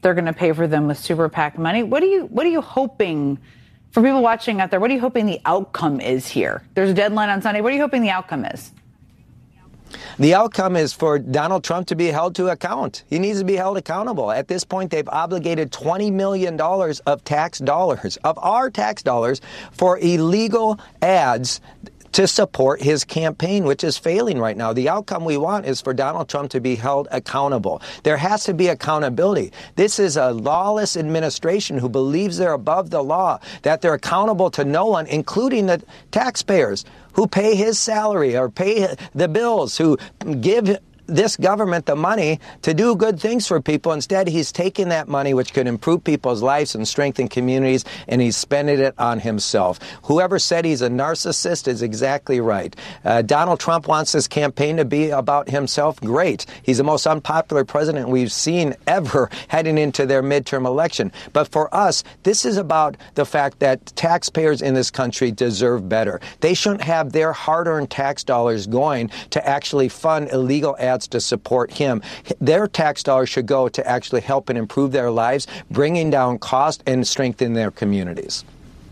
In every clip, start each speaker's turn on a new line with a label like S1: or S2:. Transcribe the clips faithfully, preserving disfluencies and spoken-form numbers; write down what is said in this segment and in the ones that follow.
S1: they're going to pay for them with super PAC money. What are you what are you hoping for people watching out there? What are you hoping the outcome is here? There's a deadline on Sunday. What are you hoping the outcome is?
S2: The outcome is for Donald Trump to be held to account. He needs to be held accountable. At this point, they've obligated twenty million dollars of tax dollars, of our tax dollars, for illegal ads to support his campaign, which is failing right now. The outcome we want is for Donald Trump to be held accountable. There has to be accountability. This is a lawless administration who believes they're above the law, that they're accountable to no one, including the taxpayers who pay his salary or pay the bills, who give this government the money to do good things for people. Instead, he's taking that money, which could improve people's lives and strengthen communities, and he's spending it on himself. Whoever said he's a narcissist is exactly right. Uh, Donald Trump wants this campaign to be about himself. Great. He's the most unpopular president we've seen ever heading into their midterm election. But for us, this is about the fact that taxpayers in this country deserve better. They shouldn't have their hard-earned tax dollars going to actually fund illegal ads to support him. Their tax dollars should go to actually help and improve their lives, bringing down cost and strengthening their communities.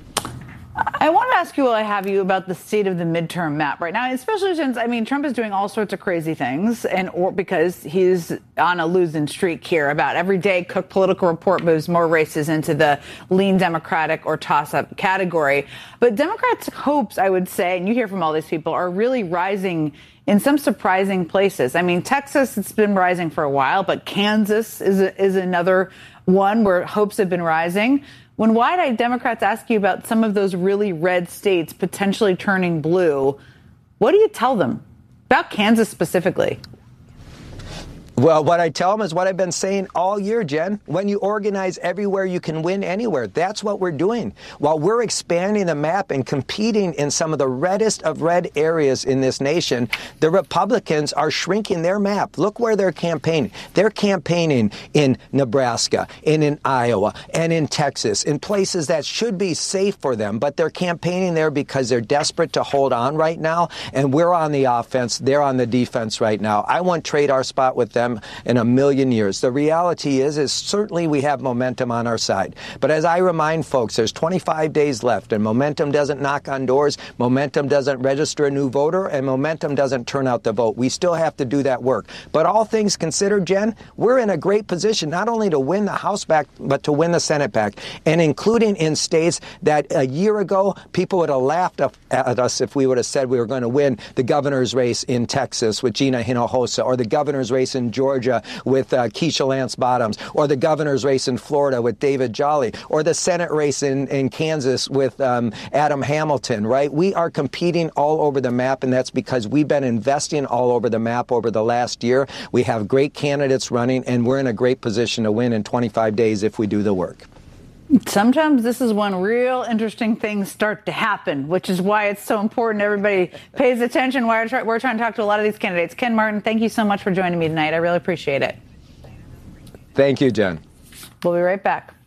S1: I want to ask you while I have you about the state of the midterm map right now, especially since, I mean, Trump is doing all sorts of crazy things, and or because he's on a losing streak here. About every day, Cook Political Report moves more races into the lean Democratic or toss-up category. But Democrats' hopes, I would say, and you hear from all these people, are really rising in some surprising places. I mean, Texas, it's been rising for a while, but Kansas is a, is another one where hopes have been rising. When wide-eyed Democrats ask you about some of those really red states potentially turning blue, what do you tell them about Kansas specifically?
S2: Well, what I tell them is what I've been saying all year, Jen. When you organize everywhere, you can win anywhere. That's what we're doing. While we're expanding the map and competing in some of the reddest of red areas in this nation, the Republicans are shrinking their map. Look where they're campaigning. They're campaigning in Nebraska, and in Iowa, and in Texas, in places that should be safe for them. But they're campaigning there because they're desperate to hold on right now. And we're on the offense. They're on the defense right now. I won't trade our spot with them in a million years. The reality is, is certainly we have momentum on our side. But as I remind folks, there's twenty-five days left, and momentum doesn't knock on doors, momentum doesn't register a new voter, and momentum doesn't turn out the vote. We still have to do that work. But all things considered, Jen, we're in a great position not only to win the House back, but to win the Senate back, and including in states that a year ago people would have laughed at us if we would have said we were going to win the governor's race in Texas with Gina Hinojosa, or the governor's race in Georgia with uh, Keisha Lance Bottoms, or the governor's race in Florida with David Jolly, or the Senate race in, in Kansas with um, Adam Hamilton, right? We are competing all over the map, and that's because we've been investing all over the map over the last year. We have great candidates running, and we're in a great position to win in twenty-five days if we do the work.
S1: Sometimes this is when real interesting things start to happen, which is why it's so important everybody pays attention. We're trying, we're trying to talk to a lot of these candidates. Ken Martin, thank you so much for joining me tonight. I really appreciate it.
S2: Thank you, Jen.
S1: We'll be right back.